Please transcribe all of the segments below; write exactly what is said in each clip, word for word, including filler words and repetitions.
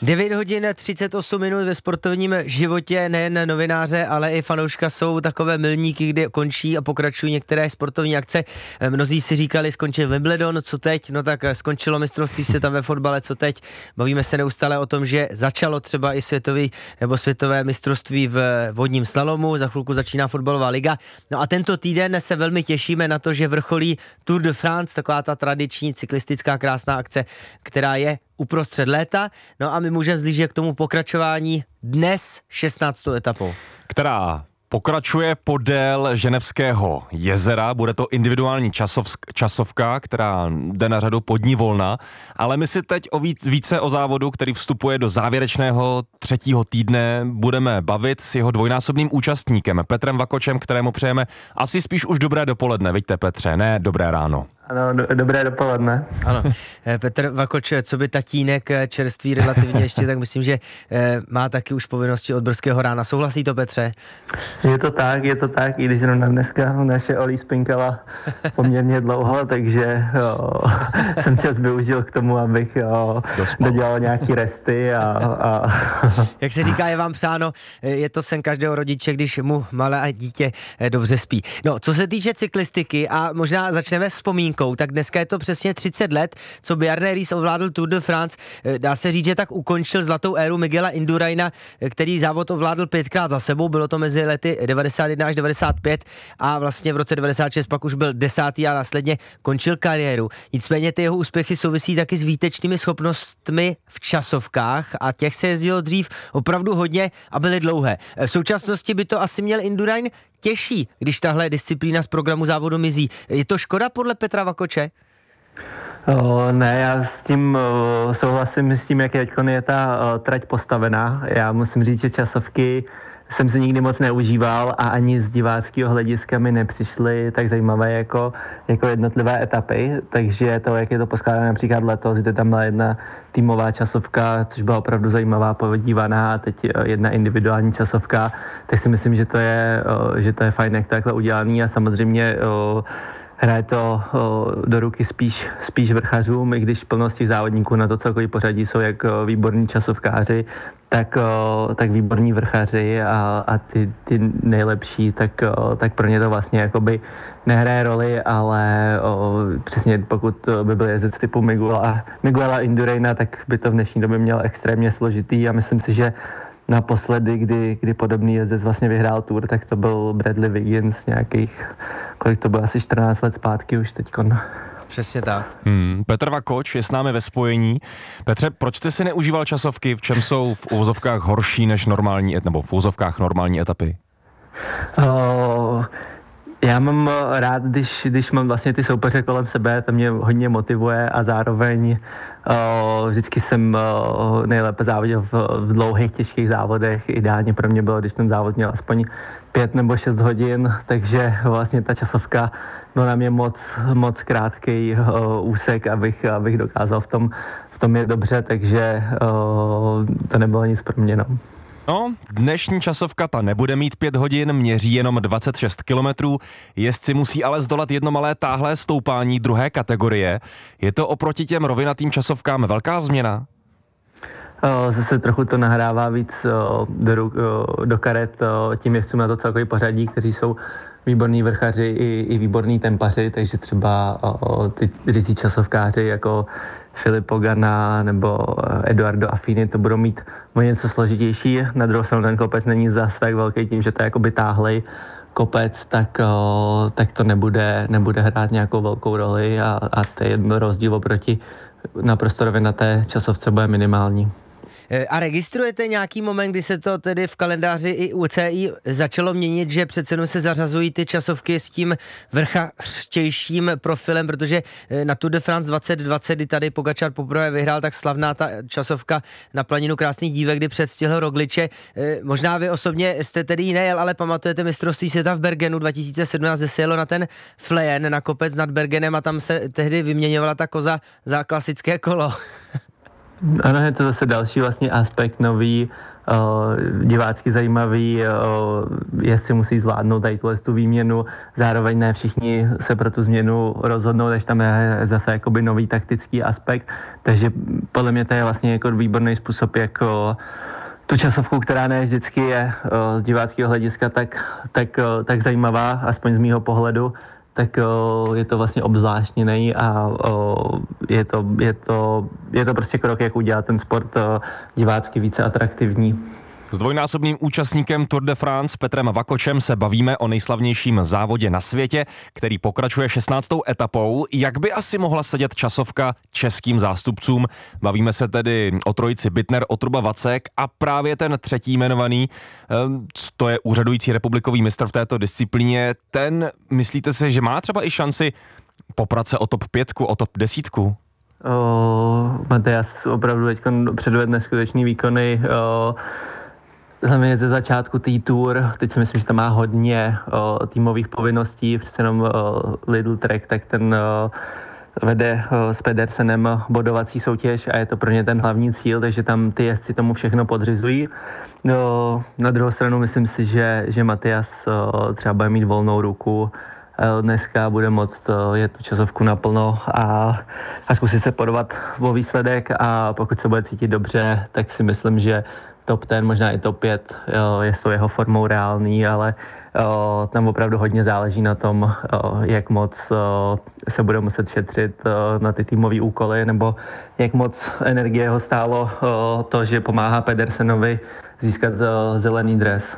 devět hodin třicet osm minut ve sportovním životě nejen novináře, ale i fanouška jsou takové milníky, kdy končí a pokračují některé sportovní akce. Mnozí si říkali, skončil Wimbledon, co teď? No tak skončilo mistrovství světa ve fotbale, co teď? Bavíme se neustále o tom, že začalo třeba i světový nebo světové mistrovství v vodním slalomu, za chvilku začíná fotbalová liga. No a tento týden se velmi těšíme na to, že vrcholí Tour de France, taková ta tradiční cyklistická krásná akce, která je uprostřed léta. No a my můžeme zlížet k tomu pokračování dnes šestnáctou etapou. Která pokračuje podél Ženevského jezera, bude to individuální časovsk, časovka, která jde na řadu pod ní volna, ale my si teď o víc, více o závodu, který vstupuje do závěrečného třetího týdne, budeme bavit s jeho dvojnásobným účastníkem Petrem Vakočem, kterému přejeme asi spíš už dobré dopoledne, vidíte Petře, ne dobré ráno. Ano, do, dobré dopoledne. Ano, Petr Vakoč, co by tatínek čerstvý relativně ještě, tak myslím, že má taky už povinnosti od brzkého rána. Souhlasí to, Petře? Je to tak, je to tak, i když zrovna dneska naše Oli spinkala poměrně dlouho, takže jo, jsem čas využil k tomu, abych jo, dodělal nějaký resty a, a... Jak se říká, je vám přáno, je to sen každého rodiče, když mu malé dítě dobře spí. No, co se týče cyklistiky a možná začneme s vzpomínkou, tak dneska je to přesně třicet let, co Bjarne Riis ovládl Tour de France. Dá se říct, že tak ukončil zlatou éru Miguela Induraina, který závod ovládl pětkrát za sebou, bylo to mezi lety devadesát jedna až devadesát pět a vlastně v roce devadesát šest pak už byl desátý a následně končil kariéru. Nicméně ty jeho úspěchy souvisí taky s výtečnými schopnostmi v časovkách a těch se jezdilo dřív opravdu hodně a byly dlouhé. V současnosti by to asi měl Indurain těžší, když tahle disciplína z programu závodu mizí. Je to škoda podle Petra Vakoče? O, ne, já s tím o, souhlasím s tím, jak je ta o, trať postavená. Já musím říct, že časovky jsem si nikdy moc neužíval a ani z diváckého hlediska mi nepřišly tak zajímavé jako, jako jednotlivé etapy, takže to, jak je to poskládané například letos, kde tam byla jedna týmová časovka, což byla opravdu zajímavá, podívaná, a teď jedna individuální časovka, tak si myslím, že to je, že to je fajn, jak to takhle udělaný a samozřejmě hraje to do ruky spíš, spíš vrchařům, i když plnost těch závodníků na to celkový pořadí jsou jak výborní časovkáři, tak, tak výborní vrchaři a, a ty, ty nejlepší, tak, tak pro ně to vlastně jakoby nehraje roli, ale o, přesně pokud by byl jezdec typu Miguela, Miguela Induraina, tak by to v dnešní době měl extrémně složitý a myslím si, že naposledy, kdy, kdy podobný jezdec vlastně vyhrál Tour, tak to byl Bradley Wiggins nějakých, kolik to bylo, asi čtrnáct let zpátky už teďkon. Přesně tak. Hmm, Petr Vakoč je s námi ve spojení. Petře, proč jsi si neužíval časovky, v čem jsou v uvozovkách horší než normální, nebo v uvozovkách normální etapy? Oh, já mám rád, když, když mám vlastně ty soupeře kolem sebe, to mě hodně motivuje a zároveň o, vždycky jsem o, nejlépe závodil v, v dlouhých, těžkých závodech. Ideálně pro mě bylo, když ten závod měl aspoň pět nebo šest hodin, takže vlastně ta časovka byla na mě moc, moc krátký o, úsek, abych, abych dokázal v tom, v tom je dobře, takže o, to nebylo nic pro mě. No. No, dnešní časovka ta nebude mít pět hodin, měří jenom dvacet šest kilometrů, jezdci musí ale zdolat jedno malé táhlé stoupání druhé kategorie. Je to oproti těm rovinatým časovkám velká změna? Zase trochu to nahrává víc do, do karet tím jezdcům na to celkový pořadí, kteří jsou výborní vrchaři i, i výborní tempaři, takže třeba ty rizí časovkáři jako Filippo Ganna nebo Edoardo Affini to budou mít o něco složitější. Na druhou stranu ten kopec není zas tak velký tím, že to je jakoby táhlej kopec, tak, o, tak to nebude, nebude hrát nějakou velkou roli a, a ten rozdíl oproti naprosto rovinaté časovce bude minimální. A registrujete nějaký moment, kdy se to tedy v kalendáři i U C I začalo měnit, že přece jenom se zařazují ty časovky s tím vrchařtějším profilem, protože na Tour de France dvacet dvacet, kdy tady Pogačar poprvé vyhrál, tak slavná ta časovka na planinu Krásných dívek, kdy předstihl Rogliče. Možná vy osobně jste tedy nejel, ale pamatujete mistrovství světa v Bergenu dva tisíce sedmnáct, kde se jelo na ten Flejen, na kopec nad Bergenem a tam se tehdy vyměňovala ta koza za klasické kolo. Ano, je to zase další vlastně aspekt nový, divácky zajímavý, jezdci musí zvládnout tady tu výměnu, zároveň ne všichni se pro tu změnu rozhodnou, takže tam je zase jakoby nový taktický aspekt, takže podle mě to je vlastně jako výborný způsob, jak tu časovku, která ne vždycky je z diváckého hlediska tak, tak, tak zajímavá, aspoň z mýho pohledu, tak je to vlastně obzvláštněný a je to, je, to, je to prostě krok, jak udělat ten sport divácky více atraktivní. S dvojnásobným účastníkem Tour de France Petrem Vakočem se bavíme o nejslavnějším závodě na světě, který pokračuje šestnáctou etapou. Jak by asi mohla sedět časovka českým zástupcům? Bavíme se tedy o trojici Bittner, Otruba, Vacek a právě ten třetí jmenovaný, to je úřadující republikový mistr v této disciplíně, ten myslíte si, že má třeba i šanci poprat se o top pětku, o top desítku? Oh, Matyáš opravdu teď předvedl neskutečný výkony. Oh, Hlavně ze začátku té tour, teď si myslím, že tam má hodně o, týmových povinností, přece jenom o, Lidl Trek, tak ten o, vede o, s Pedersenem bodovací soutěž a je to pro ně ten hlavní cíl, takže tam ty jezdci tomu všechno podřizují. No, na druhou stranu myslím si, že, že Matyáš třeba bude mít volnou ruku, dneska bude moct jet tu časovku naplno a, a zkusit se podovat o výsledek a pokud se bude cítit dobře, tak si myslím, že top deset, možná i top pět je s tou jeho formou reálný, ale o, tam opravdu hodně záleží na tom, o, jak moc o, se bude muset šetřit o, na ty týmové úkoly, nebo jak moc energie ho stálo o, to, že pomáhá Pedersenovi získat o, zelený dres.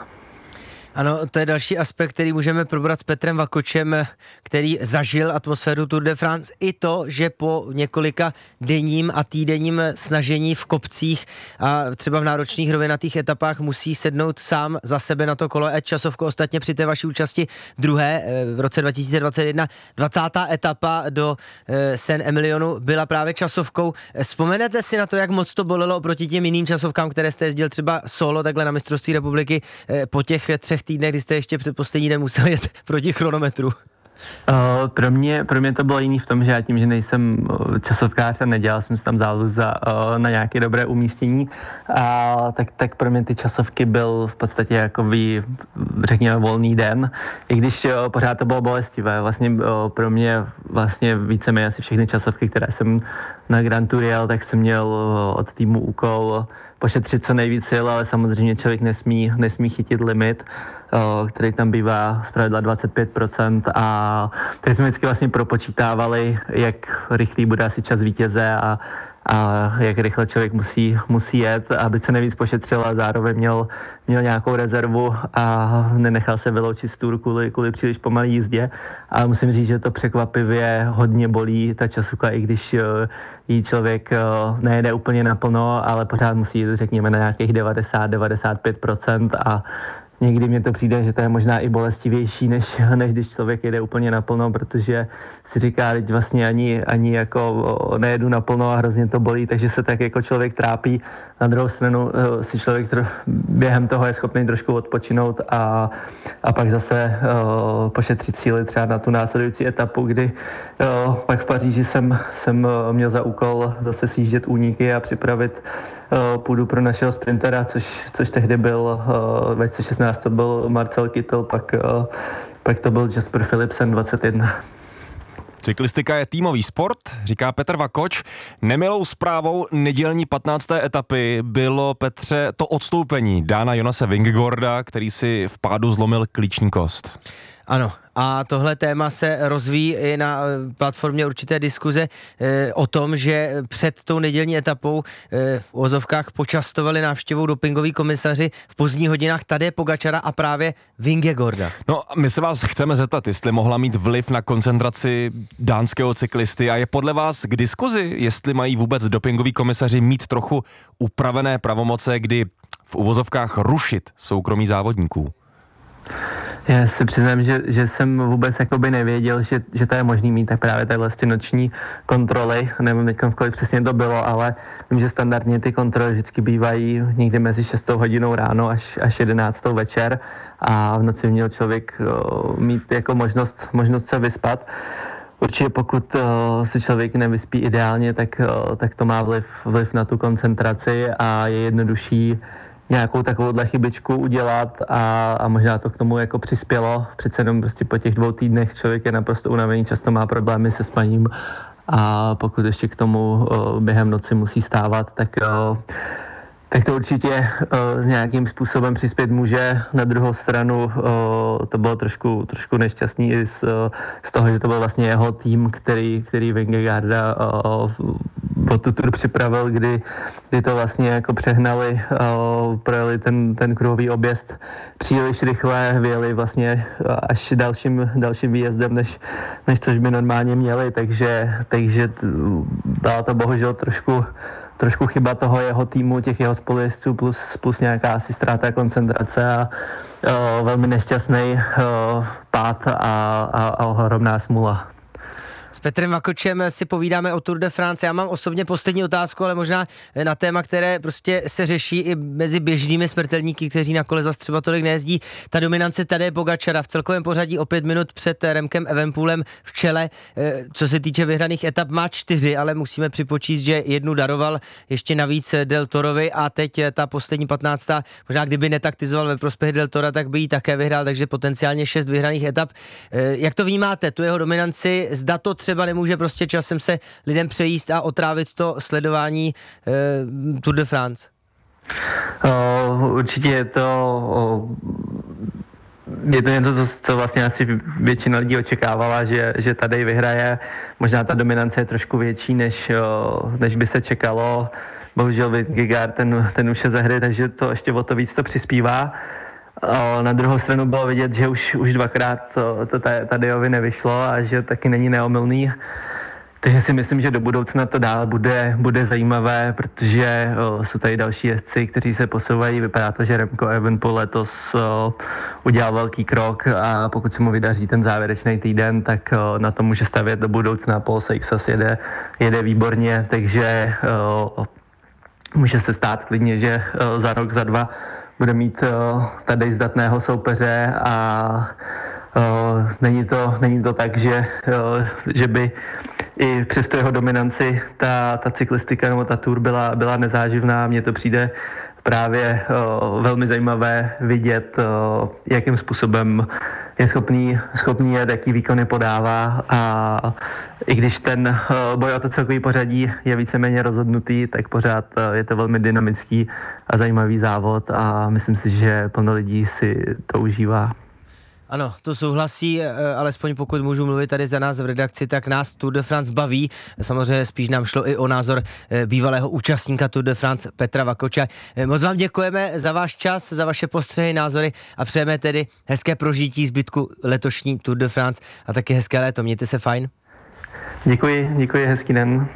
Ano, to je další aspekt, který můžeme probrat s Petrem Vakočem, který zažil atmosféru Tour de France. I to, že po několika denním a týdenním snažení v kopcích a třeba v náročných rovinatých etapách musí sednout sám za sebe na to kolo. A časovko ostatně při té vaší účasti druhé v roce dva tisíce dvacet jedna dvacátá etapa do Saint-Emilionu byla právě časovkou. Vzpomenete si na to, jak moc to bolelo oproti těm jiným časovkám, které jste jezdil třeba solo takhle na mistrovství republiky po těch třech týdnech, kdy jste ještě před poslední den musel jet proti chronometru? Uh, pro, mě, pro mě to bylo jiný v tom, že já tím, že nejsem časovkář a nedělal jsem si tam závod za, uh, na nějaké dobré umístění, a tak, tak pro mě ty časovky byl v podstatě jakový, řekněme, volný den, i když uh, pořád to bylo bolestivé. Vlastně uh, pro mě vlastně víceméně asi všechny časovky, které jsem na Grand Tour jel, tak jsem měl uh, od týmu úkol pošetřit co nejvíc sil, ale samozřejmě člověk nesmí, nesmí chytit limit, který tam bývá zpravidla dvacet pět procent a tady jsme vždycky vlastně propočítávali, jak rychlý bude asi čas vítěze a, a jak rychle člověk musí, musí jet, aby se nejvíc pošetřil a zároveň měl, měl nějakou rezervu a nenechal se vyloučit z tour kvůli, kvůli příliš pomalé jízdě. A musím říct, že to překvapivě hodně bolí ta časovka, i když jí člověk nejede úplně naplno, ale pořád musí jít, řekněme, na nějakých devadesát až devadesát pět procent a někdy mně to přijde, že to je možná i bolestivější, než, než když člověk jede úplně naplno, protože si říká, teď vlastně ani, ani jako nejedu naplno a hrozně to bolí, takže se tak jako člověk trápí. Na druhou stranu si člověk tro, během toho je schopný trošku odpočinout a, a pak zase uh, pošetřit síly třeba na tu následující etapu, kdy uh, pak v Paříži jsem, jsem měl za úkol zase sjíždět úniky a připravit uh, půdu pro našeho sprintera, což, což tehdy byl uh, dva tisíce šestnáct, to byl Marcel Kittel, pak, uh, pak to byl Jasper Philipsen dvacet jedna. Cyklistika je týmový sport, říká Petr Vakoč. Nemilou zprávou nedělní patnácté etapy bylo, Petře, to odstoupení Dána Jonase Vingegaarda, který si v pádu zlomil klíční kost. Ano, a tohle téma se rozvíjí i na platformě určité diskuze e, o tom, že před tou nedělní etapou e, v ozovkách počastovali návštěvou dopingoví komisaři v pozdních hodinách Tadeje Pogačara a právě Vingegaarda. No, my se vás chceme zeptat, jestli mohla mít vliv na koncentraci dánského cyklisty a je podle vás k diskuzi, jestli mají vůbec dopingoví komisaři mít trochu upravené pravomoce, kdy v uvozovkách rušit soukromí závodníků? Já si přiznám, že, že jsem vůbec jakoby nevěděl, že, že to je možný mít tak právě tahle ty noční kontroly. Nevím teď, kolik přesně to bylo, ale vím, že standardně ty kontroly vždycky bývají někdy mezi šestou hodinou ráno až, až jedenáctou večer a v noci měl člověk o, mít jako možnost, možnost se vyspat. Určitě pokud o, se člověk nevyspí ideálně, tak, o, tak to má vliv, vliv na tu koncentraci a je jednodušší nějakou takovouhle chybičku udělat a, a možná to k tomu jako přispělo. Přece jenom prostě po těch dvou týdnech člověk je naprosto unavený, často má problémy se spaním a pokud ještě k tomu o, během noci musí stávat, tak o, tak to určitě uh, nějakým způsobem přispět může. Na druhou stranu uh, to bylo trošku, trošku nešťastný i z, uh, z toho, že to byl vlastně jeho tým, který, který Vingegaarda uh, o tu tur připravil, kdy, kdy to vlastně jako přehnali, uh, projeli ten, ten kruhový objezd příliš rychle, vyjeli vlastně až dalším, dalším výjezdem, než, než což by normálně měli, takže, takže byla to bohužel trošku trošku chyba toho jeho týmu, těch jeho spolujezdců plus, plus nějaká asi ztráta koncentrace a o, velmi nešťastný o, pád a, a, a ohromná smůla. S Petrem Vakočem si povídáme o Tour de France. Já mám osobně poslední otázku, ale možná na téma, které prostě se řeší i mezi běžnými smrtelníky, kteří na kole zas třeba tolik nejezdí. Ta dominance Tadeje Pogačara v celkovém pořadí o pět minut před Remkem Evenepoelem v čele. Co se týče vyhraných etap, má čtyři, ale musíme připočíst, že jednu daroval ještě navíc Del Torovi a teď ta poslední patnáctá. Možná kdyby netaktizoval ve prospěch Del Tora, tak by ji také vyhrál, takže potenciálně šest vyhraných etap. Jak to vnímáte, tu jeho dominanci, zda to třeba nemůže prostě časem se lidem přejíst a otrávit to sledování uh, Tour de France? Uh, určitě je to uh, je to něco, co, co vlastně asi většina lidí očekávala, že, že tady vyhraje. Možná ta dominance je trošku větší, než, uh, než by se čekalo. Bohužel Vingegaard ten, ten už je ze hry, takže to ještě o to víc to přispívá. Na druhou stranu bylo vidět, že už, už dvakrát to, to Tadejovi nevyšlo a že taky není neomylný. Takže si myslím, že do budoucna to dál bude, bude zajímavé, protože o, jsou tady další jezdci, kteří se posouvají. Vypadá to, že Remco Evenepoel letos o, udělal velký krok a pokud se mu vydaří ten závěrečný týden, tak o, na to může stavět do budoucna. Paul Seixas jede, jede výborně, takže o, může se stát klidně, že o, za rok, za dva bude mít uh, tady zdatného soupeře a uh, není, to, není to tak, že, uh, že by i přes tu jeho dominanci ta, ta cyklistika nebo ta tour byla, byla nezáživná. Mně to přijde právě uh, velmi zajímavé vidět, uh, jakým způsobem je schopný, schopný jet, jaký výkony podává a i když ten uh, boj o to celkový pořadí je víceméně rozhodnutý, tak pořád uh, je to velmi dynamický a zajímavý závod a myslím si, že plno lidí si to užívá. Ano, to souhlasí, alespoň pokud můžu mluvit tady za nás v redakci, tak nás Tour de France baví. Samozřejmě spíš nám šlo i o názor bývalého účastníka Tour de France Petra Vakoče. Moc vám děkujeme za váš čas, za vaše postřehy, názory a přejeme tedy hezké prožití zbytku letošní Tour de France a taky hezké léto. Mějte se fajn. Děkuji, děkuji, hezký den.